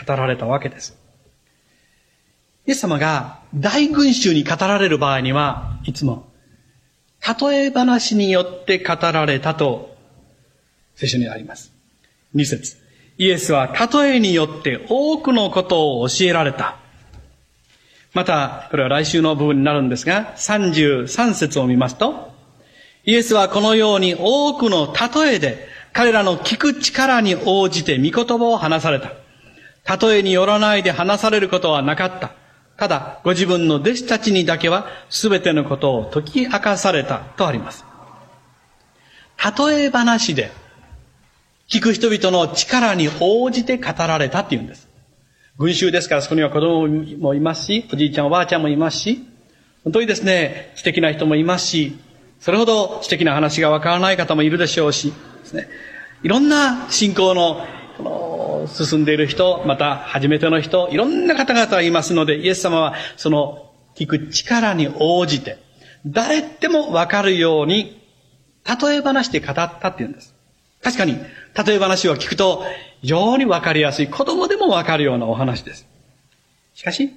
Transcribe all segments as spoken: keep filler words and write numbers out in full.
語られたわけです。イエス様が大群衆に語られる場合には、いつも例え話によって語られたと聖書にあります。に節、イエスは例えによって多くのことを教えられた。また、これは来週の部分になるんですが、さんじゅうさん節を見ますと、イエスはこのように多くの例えで彼らの聞く力に応じて御言葉を話された。例えによらないで話されることはなかった。ただ、ご自分の弟子たちにだけは全てのことを解き明かされたとあります。例え話で聞く人々の力に応じて語られたっていうんです。群衆ですから、そこには子供もいますし、おじいちゃんおばあちゃんもいますし、本当にですね、知的な人もいますし、それほど知的な話がわからない方もいるでしょうしですね、いろんな信仰のこの進んでいる人、また初めての人、いろんな方々がいますので、イエス様はその聞く力に応じて誰でもわかるように例え話で語ったっていうんです。確かに例え話を聞くと非常にわかりやすい、子供でもわかるようなお話です。しかし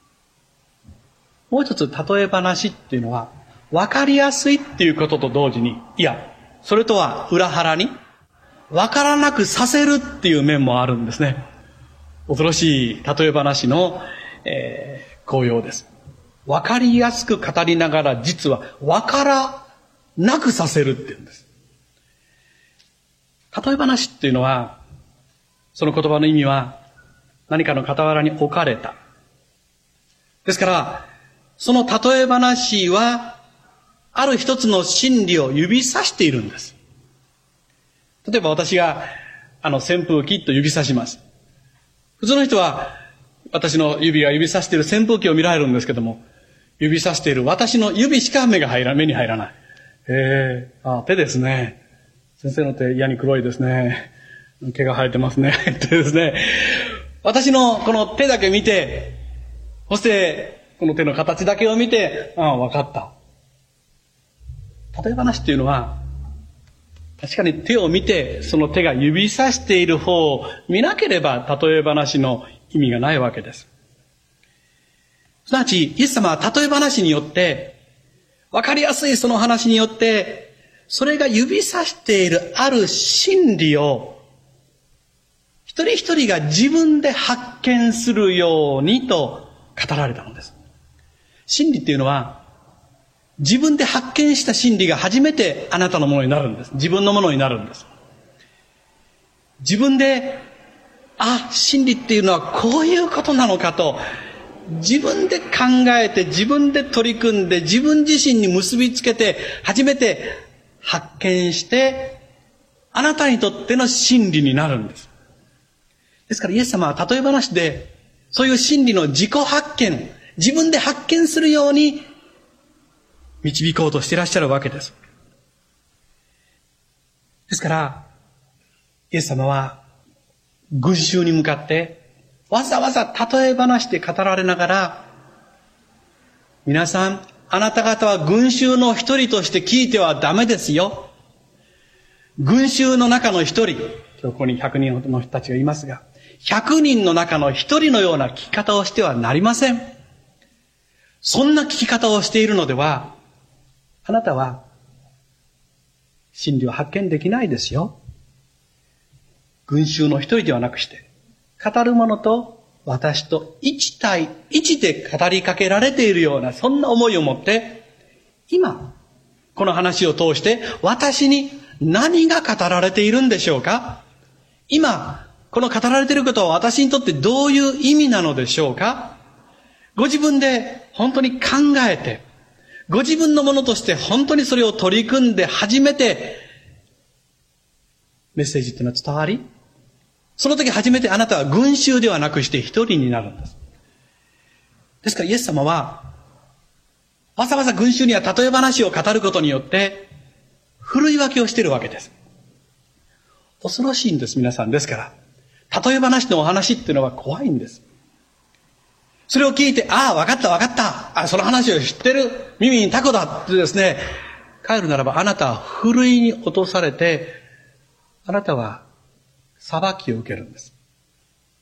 もう一つ、例え話っていうのはわかりやすいっていうことと同時に、いや、それとは裏腹にわからなくさせるっていう面もあるんですね。恐ろしい例え話の、えー、効用です。わかりやすく語りながら、実はわからなくさせるっていうんです。例え話っていうのは、その言葉の意味は何かの傍らに置かれた。ですから、その例え話はある一つの真理を指さしているんです。例えば私があの扇風機と指さします。普通の人は私の指が指さしている扇風機を見られるんですけども、指さしている私の指しか目が入ら目に入らない。へえ、あ、手ですね。先生の手嫌に黒いですね。毛が生えてますね。手ですね。私のこの手だけ見て、そしてこの手の形だけを見て、ああ、わかった。例え話っていうのは、確かに手を見て、その手が指さしている方を見なければ、例え話の意味がないわけです。すなわち、イエス様は例え話によって、わかりやすいその話によって、それが指さしているある真理を、一人一人が自分で発見するようにと語られたのです。真理っていうのは、自分で発見した真理が初めてあなたのものになるんです。自分のものになるんです。自分で、あ、真理っていうのはこういうことなのかと、自分で考えて、自分で取り組んで、自分自身に結びつけて、初めて発見して、あなたにとっての真理になるんです。ですからイエス様は例え話で、そういう真理の自己発見、自分で発見するように、導こうとしていらっしゃるわけです。ですから、イエス様は群衆に向かって、わざわざ例え話で語られながら、皆さん、あなた方は群衆の一人として聞いてはダメですよ。群衆の中の一人、今日ここにひゃくにんの人たちがいますが、ひゃくにんの中の一人のような聞き方をしてはなりません。そんな聞き方をしているのでは、あなたは真理を発見できないですよ。群衆の一人ではなくして、語る者と私と一対一で語りかけられているような、そんな思いを持って、今、この話を通して私に何が語られているんでしょうか？今、この語られていることは私にとってどういう意味なのでしょうか？ご自分で本当に考えて、ご自分のものとして本当にそれを取り組んで初めてメッセージっていうのは伝わり、その時初めてあなたは群衆ではなくして一人になるんです。ですからイエス様はわざわざ群衆には例え話を語ることによってふるい分けをしているわけです。恐ろしいんです、皆さん。ですから例え話のお話っていうのは怖いんです。それを聞いて、ああ、わかったわかった。あ、その話を知ってる。耳にタコだってですね、帰るならばあなたはふるいに落とされて、あなたは裁きを受けるんです。